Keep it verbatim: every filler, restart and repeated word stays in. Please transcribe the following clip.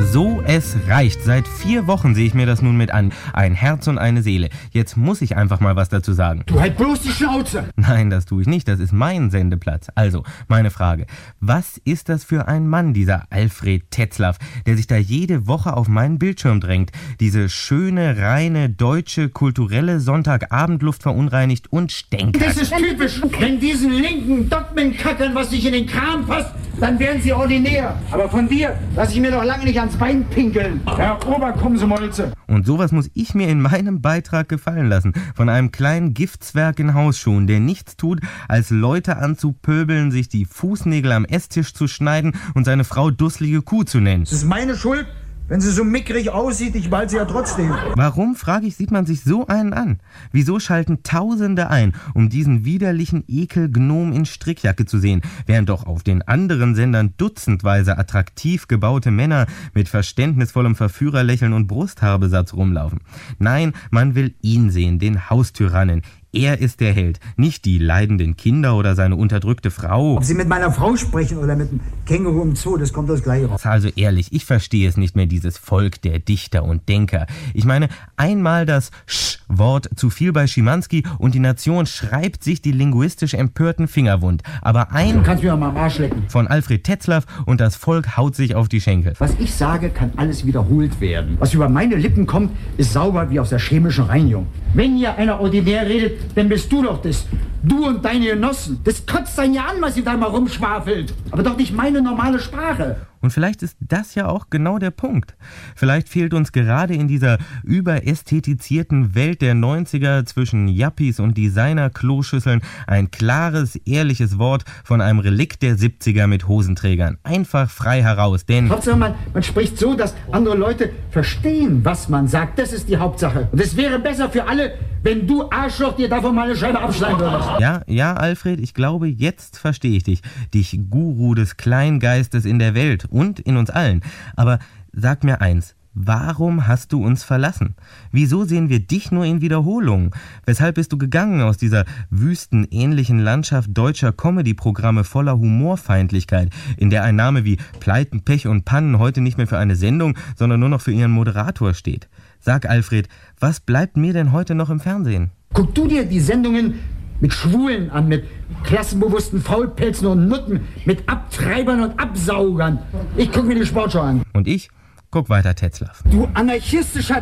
So, es reicht. Seit vier Wochen sehe ich mir das nun mit an. Ein Herz und eine Seele. Jetzt muss ich einfach mal was dazu sagen. Du halt bloß die Schnauze! Nein, das tue ich nicht. Das ist mein Sendeplatz. Also, meine Frage. Was ist das für ein Mann, dieser Alfred Tetzlaff, der sich da jede Woche auf meinen Bildschirm drängt? Diese schöne, reine, deutsche, kulturelle Sonntagabendluft verunreinigt und stänkert. Das ist typisch. Wenn diesen linken Dogmen kackern, was nicht in den Kram passt, dann werden sie ordinär. Aber von dir lasse ich mir doch lange nicht ans Bein pinkeln. Herr Oberkommsomolze. Und sowas muss ich mir in meinem Beitrag gefallen lassen. Von einem kleinen Giftzwerg in Hausschuhen, der nichts tut, als Leute anzupöbeln, sich die Fußnägel am Esstisch zu schneiden und seine Frau dusselige Kuh zu nennen. Das ist meine Schuld. Wenn sie so mickrig aussieht, ich behalte sie ja trotzdem. Warum, frage ich, sieht man sich so einen an? Wieso schalten Tausende ein, um diesen widerlichen Ekelgnom in Strickjacke zu sehen, während doch auf den anderen Sendern dutzendweise attraktiv gebaute Männer mit verständnisvollem Verführerlächeln und Brusthaarebesatz rumlaufen? Nein, man will ihn sehen, den Haustyrannen. Er ist der Held, nicht die leidenden Kinder oder seine unterdrückte Frau. Ob Sie mit meiner Frau sprechen oder mit dem Känguru im Zoo, das kommt das Gleiche raus. Also ehrlich, ich verstehe es nicht mehr, dieses Volk der Dichter und Denker. Ich meine, einmal das Sch-Wort zu viel bei Schimanski und die Nation schreibt sich die linguistisch empörten Finger wund. Aber ein Du kannst mir auch mal am Arsch lecken. von Alfred Tetzlaff und das Volk haut sich auf die Schenkel. Was ich sage, kann alles wiederholt werden. Was über meine Lippen kommt, ist sauber wie aus der chemischen Reinigung. Wenn hier einer ordinär redet, dann bist du doch das. Du und deine Genossen. Das kotzt einen ja an, was ihr da mal rumschwafelt. Aber doch nicht meine normale Sprache. Und vielleicht ist das ja auch genau der Punkt. Vielleicht fehlt uns gerade in dieser überästhetisierten Welt der neunziger zwischen Yuppies und Designer-Kloschüsseln ein klares, ehrliches Wort von einem Relikt der siebziger mit Hosenträgern. Einfach frei heraus, denn... Hauptsache, man, man spricht so, dass andere Leute verstehen, was man sagt. Das ist die Hauptsache. Und es wäre besser für alle, wenn du Arschloch dir davon mal eine Scheibe abschneiden würdest. Ja, ja, Alfred, ich glaube, jetzt verstehe ich dich. Dich, Guru des Kleingeistes in der Welt und in uns allen. Aber sag mir eins, warum hast du uns verlassen? Wieso sehen wir dich nur in Wiederholungen? Weshalb bist du gegangen aus dieser wüstenähnlichen Landschaft deutscher Comedy-Programme voller Humorfeindlichkeit, in der ein Name wie Pleiten, Pech und Pannen heute nicht mehr für eine Sendung, sondern nur noch für ihren Moderator steht? Sag, Alfred, was bleibt mir denn heute noch im Fernsehen? Guck du dir die Sendungen mit Schwulen an, mit klassenbewussten Faulpelzen und Nutten, mit Abtreibern und Absaugern. Ich guck mir die Sportschau an. Und ich guck weiter Tetzlaff. Du anarchistischer